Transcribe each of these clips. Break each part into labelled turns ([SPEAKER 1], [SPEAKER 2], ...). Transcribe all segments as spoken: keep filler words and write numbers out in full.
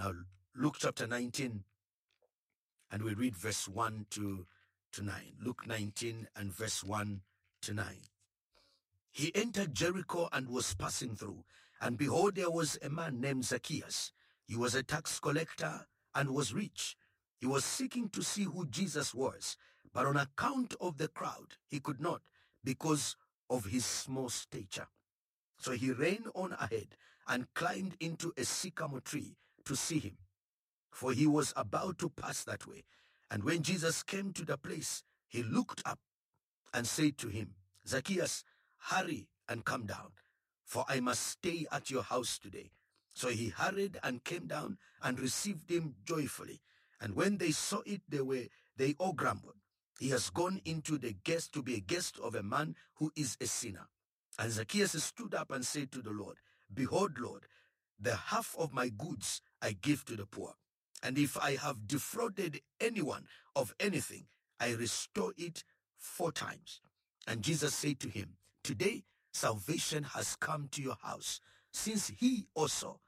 [SPEAKER 1] Uh, Luke chapter nineteen, and we read verse one to, to nine. Luke nineteen and verse one to nine. He entered Jericho and was passing through, and behold, there was a man named Zacchaeus. He was a tax collector and was rich. He was seeking to see who Jesus was, but on account of the crowd, he could not, because of his small stature. So he ran on ahead and climbed into a sycamore tree to see him, for he was about to pass that way. And when Jesus came to the place, he looked up and said to him, Zacchaeus, hurry and come down, for I must stay at your house today. So he hurried and came down and received him joyfully. And when they saw it, they were they all grumbled. He has gone into the guest to be a guest of a man who is a sinner. And Zacchaeus stood up and said to the Lord, Behold, Lord, the half of my goods I give to the poor. And if I have defrauded anyone of anything, I restore it four times. And Jesus said to him, Today salvation has come to your house, since he also,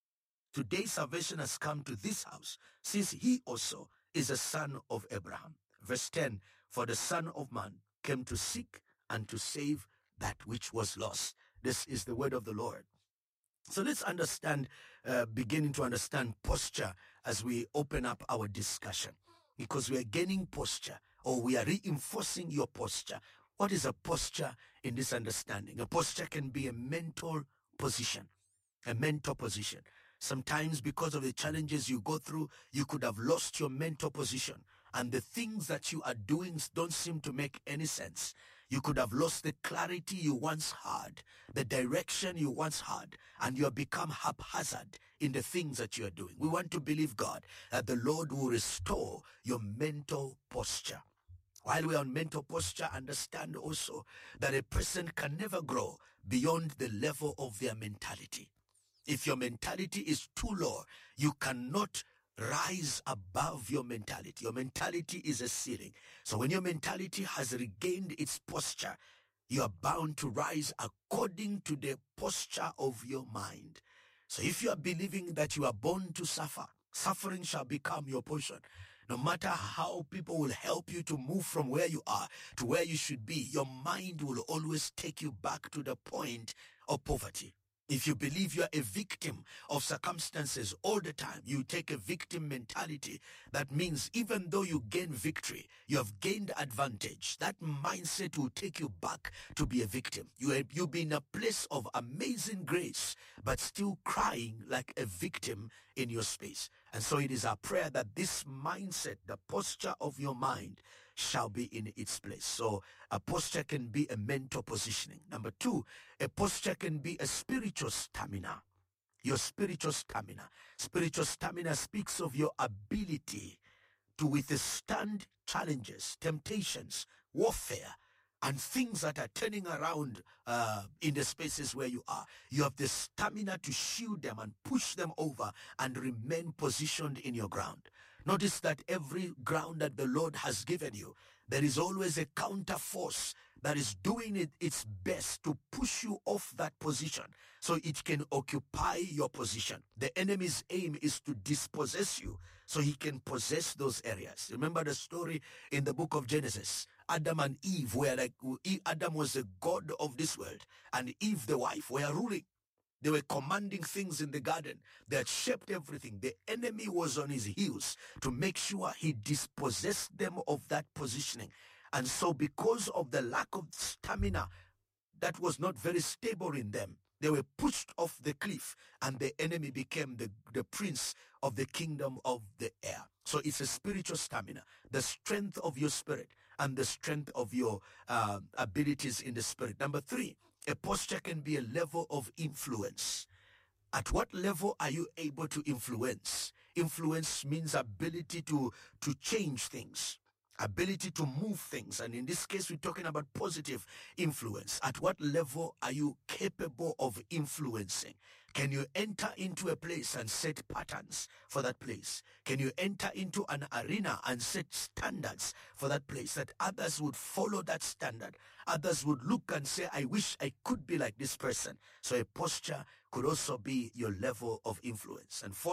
[SPEAKER 1] today salvation has come to this house, since he also is a son of Abraham. Verse ten, For the Son of Man came to seek and to save that which was lost. This is the word of the Lord. So let's understand, uh, beginning to understand posture as we open up our discussion, because we are gaining posture, or we are reinforcing your posture. What is a posture in this understanding? A posture can be a mental position, a mental position. Sometimes because of the challenges you go through, you could have lost your mental position, and the things that you are doing don't seem to make any sense. You could have lost the clarity you once had, the direction you once had, and you have become haphazard in the things that you are doing. We want to believe God that the Lord will restore your mental posture. While we are on mental posture, understand also that a person can never grow beyond the level of their mentality. If your mentality is too low, you cannot rise above your mentality. Your mentality is a ceiling. So when your mentality has regained its posture, you are bound to rise according to the posture of your mind. So if you are believing that you are born to suffer, suffering shall become your portion. No matter how people will help you to move from where you are to where you should be, your mind will always take you back to the point of poverty. If you believe you are a victim of circumstances all the time, you take a victim mentality. That means even though you gain victory, you have gained advantage. That mindset will take you back to be a victim. You have, you'll be in a place of amazing grace, but still crying like a victim in your space. And so it is our prayer that this mindset, the posture of your mind, shall be in its place. So a posture can be a mental positioning. Number two, a posture can be a spiritual stamina. Your spiritual stamina. Spiritual stamina speaks of your ability to withstand challenges, temptations, warfare, and things that are turning around uh, in the spaces where you are. You have the stamina to shield them and push them over and remain positioned in your ground. Notice that every ground that the Lord has given you, there is always a counter force that is doing it its best to push you off that position so it can occupy your position. The enemy's aim is to dispossess you so he can possess those areas. Remember the story in the book of Genesis. Adam and Eve were like, Adam was the god of this world, and Eve, the wife, were ruling. They were commanding things in the garden. They had shaped everything. The enemy was on his heels to make sure he dispossessed them of that positioning. And so because of the lack of stamina that was not very stable in them, they were pushed off the cliff, and the enemy became the, the prince of the kingdom of the air. So it's a spiritual stamina, the strength of your spirit and the strength of your uh, abilities in the spirit. Number three, a posture can be a level of influence. At what level are you able to influence? Influence means ability to, to change things, ability to move things. And in this case, we're talking about positive influence. At what level are you capable of influencing? Can you enter into a place and set patterns for that place? Can you enter into an arena and set standards for that place, that others would follow that standard? Others would look and say, I wish I could be like this person. So a posture could also be your level of influence. And